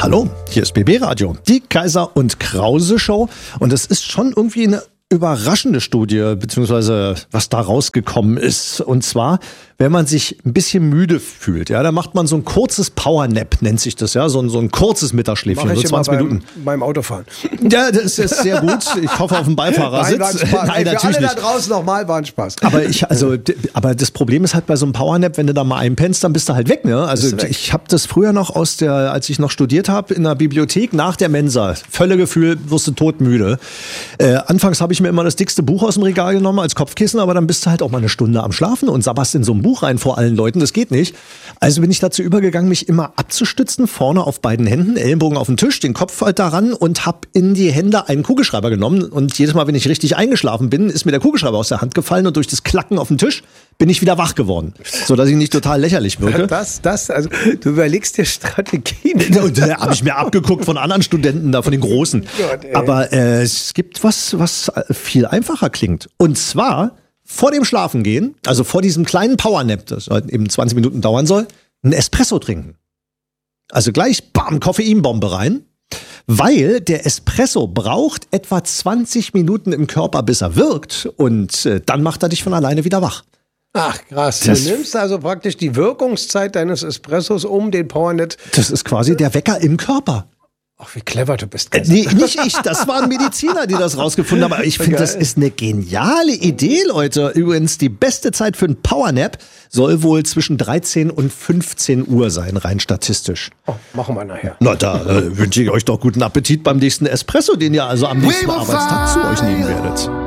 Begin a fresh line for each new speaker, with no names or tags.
Hallo, hier ist BB Radio, die Kaiser und Krause Show. Und es ist schon irgendwie eine überraschende Studie, beziehungsweise was da rausgekommen ist. Und zwar, wenn man sich ein bisschen müde fühlt, ja, dann macht man so ein kurzes Powernap, nennt sich das, ja, so ein kurzes Mittagsschläfchen,
Mach ich
so 20 Minuten.
Beim Autofahren.
Ja, das ist sehr gut. Ich hoffe auf dem Beifahrersitz.
Nein, für alle da draußen nochmal, war ein Spaß.
Aber das Problem ist halt bei so einem Powernap, wenn du da mal einpennst, dann bist du halt weg, ne? Also ich habe das früher noch als ich noch studiert habe, in der Bibliothek nach der Mensa. Völlegefühl, wirst du todmüde. Anfangs habe ich mir immer das dickste Buch aus dem Regal genommen als Kopfkissen, aber dann bist du halt auch mal eine Stunde am Schlafen und sabberst in so ein Buch rein vor allen Leuten. Das geht nicht. Also bin ich dazu übergegangen, mich immer abzustützen, vorne auf beiden Händen, Ellenbogen auf den Tisch, den Kopf halt daran und habe in die Hände einen Kugelschreiber genommen. Und jedes Mal, wenn ich richtig eingeschlafen bin, ist mir der Kugelschreiber aus der Hand gefallen und durch das Klacken auf dem Tisch bin ich wieder wach geworden. Sodass ich nicht total lächerlich wirke.
Also du überlegst dir Strategien.
Da habe ich mir abgeguckt von anderen Studenten da, von den Großen. Gott, aber es gibt was viel einfacher klingt. Und zwar vor dem Schlafengehen, also vor diesem kleinen Powernap, das halt eben 20 Minuten dauern soll, einen Espresso trinken. Also gleich, bam, Koffeinbombe rein. Weil der Espresso braucht etwa 20 Minuten im Körper, bis er wirkt. Und dann macht er dich von alleine wieder wach.
Ach krass, du nimmst also praktisch die Wirkungszeit deines Espressos um den Powernap.
Das ist quasi der Wecker im Körper.
Ach, wie clever du bist.
Nee, nicht ich, das waren Mediziner, die das rausgefunden haben. Aber ich finde, das ist eine geniale Idee, Leute. Übrigens, die beste Zeit für einen Powernap soll wohl zwischen 13 und 15 Uhr sein, rein statistisch.
Oh, machen wir nachher.
Na, da wünsche ich euch doch guten Appetit beim nächsten Espresso, den ihr also am nächsten Arbeitstag zu euch nehmen werdet.